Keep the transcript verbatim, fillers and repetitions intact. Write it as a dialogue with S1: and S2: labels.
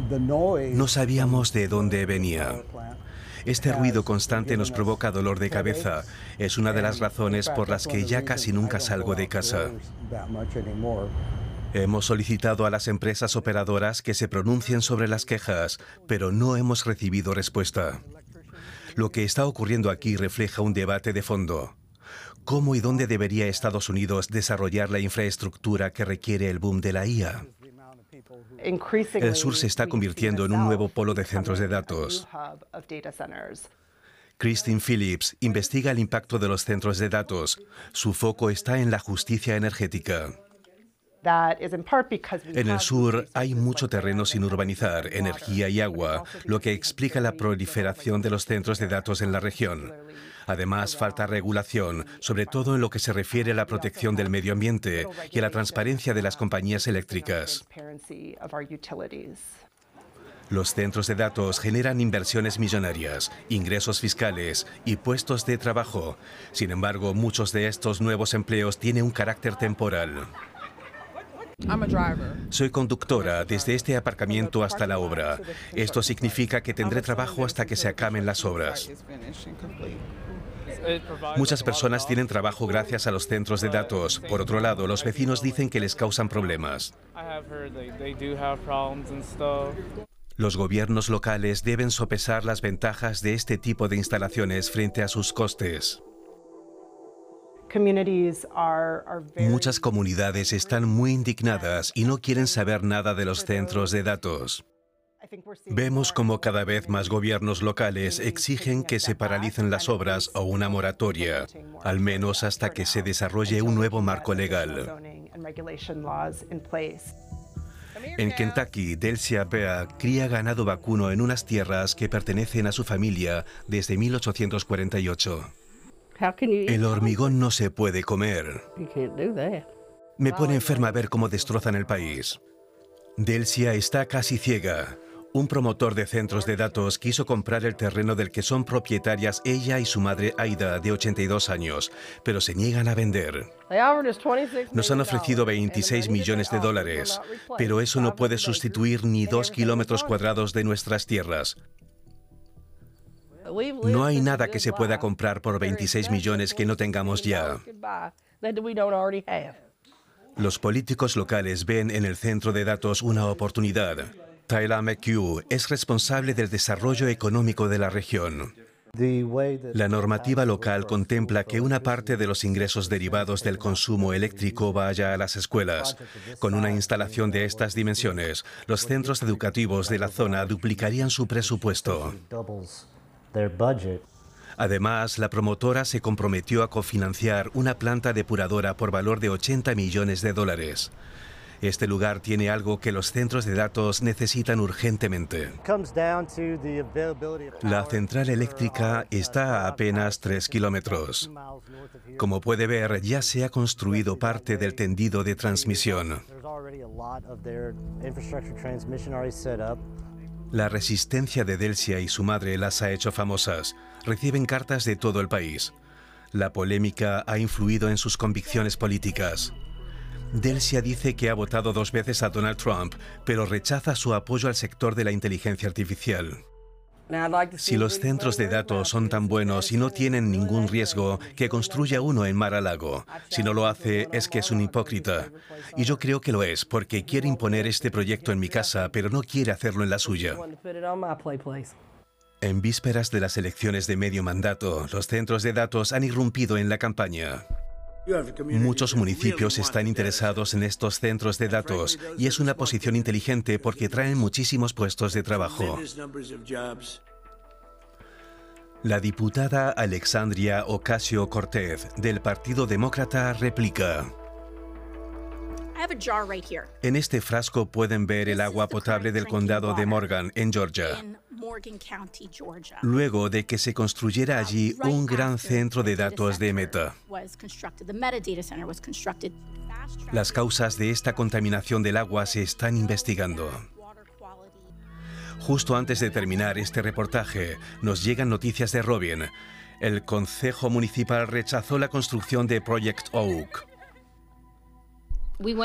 S1: No sabíamos de dónde venía. Este ruido constante nos provoca dolor de cabeza. Es una de las razones por las que ya casi nunca salgo de casa. Hemos solicitado a las empresas operadoras que se pronuncien sobre las quejas, pero no hemos recibido respuesta. Lo que está ocurriendo aquí refleja un debate de fondo. ¿Cómo y dónde debería Estados Unidos desarrollar la infraestructura que requiere el boom de la I A? El sur se está convirtiendo en un nuevo polo de centros de datos. Christine Phillips investiga el impacto de los centros de datos. Su foco está en la justicia energética. En el sur hay mucho terreno sin urbanizar, energía y agua, lo que explica la proliferación de los centros de datos en la región. Además, falta regulación, sobre todo en lo que se refiere a la protección del medio ambiente y a la transparencia de las compañías eléctricas. Los centros de datos generan inversiones millonarias, ingresos fiscales y puestos de trabajo. Sin embargo, muchos de estos nuevos empleos tienen un carácter temporal. Soy conductora desde este aparcamiento hasta la obra. Esto significa que tendré trabajo hasta que se acaben las obras. Muchas personas tienen trabajo gracias a los centros de datos. Por otro lado, los vecinos dicen que les causan problemas. Los gobiernos locales deben sopesar las ventajas de este tipo de instalaciones frente a sus costes. Muchas comunidades están muy indignadas y no quieren saber nada de los centros de datos. Vemos como cada vez más gobiernos locales exigen que se paralicen las obras o una moratoria, al menos hasta que se desarrolle un nuevo marco legal. En Kentucky, Delcia Bea cría ganado vacuno en unas tierras que pertenecen a su familia desde mil ochocientos cuarenta y ocho. El hormigón no se puede comer. Me pone enferma ver cómo destrozan el país. Delcia está casi ciega. Un promotor de centros de datos quiso comprar el terreno del que son propietarias ella y su madre Aida, de ochenta y dos años, pero se niegan a vender. Nos han ofrecido veintiséis millones de dólares, pero eso no puede sustituir ni dos kilómetros cuadrados de nuestras tierras. No hay nada que se pueda comprar por veintiséis millones que no tengamos ya. Los políticos locales ven en el centro de datos una oportunidad. Tyler McHugh es responsable del desarrollo económico de la región. La normativa local contempla que una parte de los ingresos derivados del consumo eléctrico vaya a las escuelas. Con una instalación de estas dimensiones, los centros educativos de la zona duplicarían su presupuesto. Además, la promotora se comprometió a cofinanciar una planta depuradora por valor de ochenta millones de dólares. Este lugar tiene algo que los centros de datos necesitan urgentemente. La central eléctrica está a apenas tres kilómetros. Como puede ver, ya se ha construido parte del tendido de transmisión. La resistencia de Delcia y su madre las ha hecho famosas. Reciben cartas de todo el país. La polémica ha influido en sus convicciones políticas. Delcia dice que ha votado dos veces a Donald Trump, pero rechaza su apoyo al sector de la inteligencia artificial. Si los centros de datos son tan buenos y no tienen ningún riesgo, que construya uno en Mar-a-Lago. Si no lo hace, es que es un hipócrita. Y yo creo que lo es, porque quiere imponer este proyecto en mi casa, pero no quiere hacerlo en la suya. En vísperas de las elecciones de medio mandato, los centros de datos han irrumpido en la campaña. Muchos municipios están interesados en estos centros de datos y es una posición inteligente porque traen muchísimos puestos de trabajo. La diputada Alexandria Ocasio-Cortez, del Partido Demócrata, replica: En este frasco pueden ver el agua potable del condado de Morgan, en Georgia. Luego de que se construyera allí un gran centro de datos de Meta. Las causas de esta contaminación del agua se están investigando. Justo antes de terminar este reportaje, nos llegan noticias de Robin. El Concejo Municipal rechazó la construcción de Project Oak.